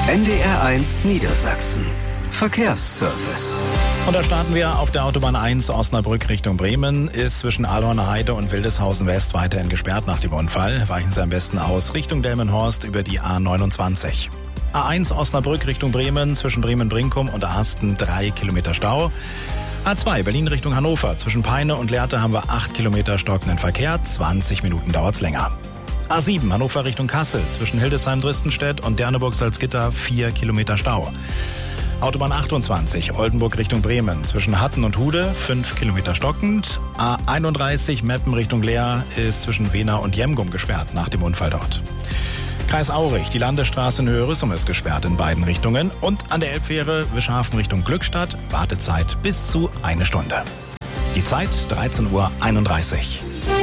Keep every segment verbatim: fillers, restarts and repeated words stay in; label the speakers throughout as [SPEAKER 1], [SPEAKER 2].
[SPEAKER 1] N D R eins Niedersachsen. Verkehrsservice.
[SPEAKER 2] Und da starten wir auf der Autobahn eins Osnabrück Richtung Bremen. Ist zwischen Alhorner Heide und Wildeshausen West weiterhin gesperrt nach dem Unfall. Weichen Sie am besten aus Richtung Delmenhorst über die A neunundzwanzig. A eins Osnabrück Richtung Bremen, zwischen Bremen-Brinkum und Arsten drei Kilometer Stau. A zwei Berlin Richtung Hannover, zwischen Peine und Lehrte haben wir acht Kilometer stockenden Verkehr, zwanzig Minuten dauert's länger. A sieben Hannover Richtung Kassel, zwischen Hildesheim-Dristenstedt und Derneburg-Salzgitter vier Kilometer Stau. Autobahn achtundzwanzig Oldenburg Richtung Bremen, zwischen Hatten und Hude fünf Kilometer stockend. A einunddreißig Meppen Richtung Leer ist zwischen Wehna und Jemgum gesperrt nach dem Unfall dort. Kreis Aurich, die Landesstraße in Höhe-Rüssum ist gesperrt in beiden Richtungen. Und an der Elbfähre Wischhafen Richtung Glückstadt, Wartezeit bis zu eine Stunde. Die Zeit dreizehn Uhr einunddreißig.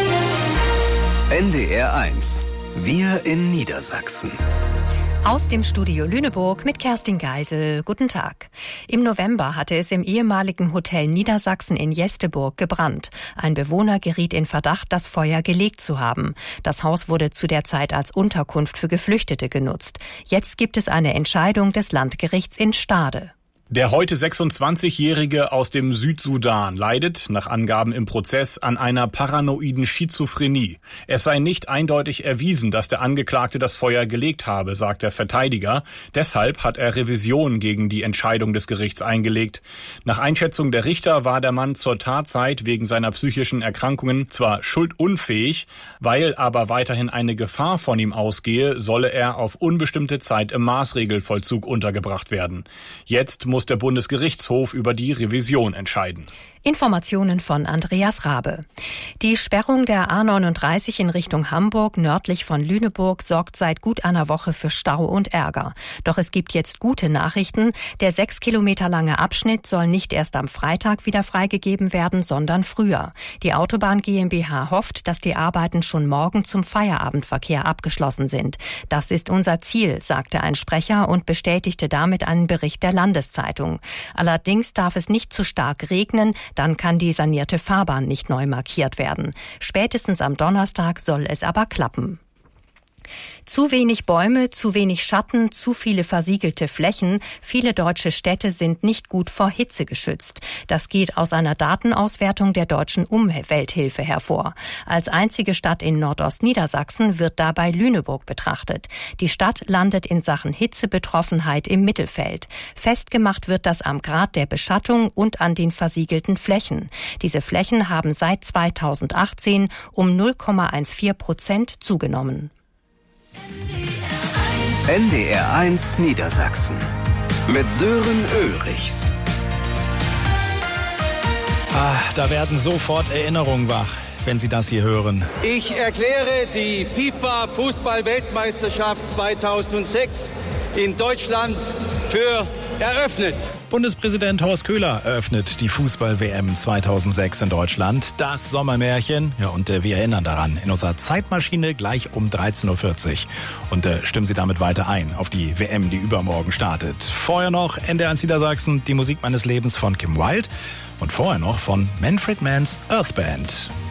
[SPEAKER 1] N D R eins. Wir in Niedersachsen.
[SPEAKER 3] Aus dem Studio Lüneburg mit Kerstin Geisel. Guten Tag. Im November hatte es im ehemaligen Hotel Niedersachsen in Jesteburg gebrannt. Ein Bewohner geriet in Verdacht, das Feuer gelegt zu haben. Das Haus wurde zu der Zeit als Unterkunft für Geflüchtete genutzt. Jetzt gibt es eine Entscheidung des Landgerichts in Stade.
[SPEAKER 4] Der heute sechsundzwanzigjährige aus dem Südsudan leidet, nach Angaben im Prozess, an einer paranoiden Schizophrenie. Es sei nicht eindeutig erwiesen, dass der Angeklagte das Feuer gelegt habe, sagt der Verteidiger. Deshalb hat er Revision gegen die Entscheidung des Gerichts eingelegt. Nach Einschätzung der Richter war der Mann zur Tatzeit wegen seiner psychischen Erkrankungen zwar schuldunfähig, weil aber weiterhin eine Gefahr von ihm ausgehe, solle er auf unbestimmte Zeit im Maßregelvollzug untergebracht werden. Jetzt muss der Bundesgerichtshof über die Revision entscheiden.
[SPEAKER 3] Informationen von Andreas Rabe. Die Sperrung der A neununddreißig in Richtung Hamburg nördlich von Lüneburg sorgt seit gut einer Woche für Stau und Ärger. Doch es gibt jetzt gute Nachrichten. Der sechs Kilometer lange Abschnitt soll nicht erst am Freitag wieder freigegeben werden, sondern früher. Die Autobahn GmbH hofft, dass die Arbeiten schon morgen zum Feierabendverkehr abgeschlossen sind. Das ist unser Ziel, sagte ein Sprecher und bestätigte damit einen Bericht der Landeszeitung. Allerdings darf es nicht zu stark regnen, dann kann die sanierte Fahrbahn nicht neu markiert werden. Spätestens am Donnerstag soll es aber klappen. Zu wenig Bäume, zu wenig Schatten, zu viele versiegelte Flächen. Viele deutsche Städte sind nicht gut vor Hitze geschützt. Das geht aus einer Datenauswertung der Deutschen Umwelthilfe hervor. Als einzige Stadt in Nordostniedersachsen wird dabei Lüneburg betrachtet. Die Stadt landet in Sachen Hitzebetroffenheit im Mittelfeld. Festgemacht wird das am Grad der Beschattung und an den versiegelten Flächen. Diese Flächen haben seit zweitausendachtzehn um null Komma vierzehn Prozent zugenommen.
[SPEAKER 1] N D R eins Niedersachsen mit Sören Ulrichs.
[SPEAKER 2] Ah, da werden sofort Erinnerungen wach, wenn Sie das hier hören.
[SPEAKER 5] Ich erkläre die FIFA-Fußball-Weltmeisterschaft zweitausendsechs in Deutschland für eröffnet.
[SPEAKER 2] Bundespräsident Horst Köhler eröffnet die Fußball-W M zweitausendsechs in Deutschland. Das Sommermärchen. Ja, und äh, wir erinnern daran in unserer Zeitmaschine gleich um dreizehn Uhr vierzig. Und äh, stimmen Sie damit weiter ein auf die W M, die übermorgen startet. Vorher noch N D R eins Niedersachsen, die Musik meines Lebens von Kim Wilde. Und vorher noch von Manfred Mann's Earth Band.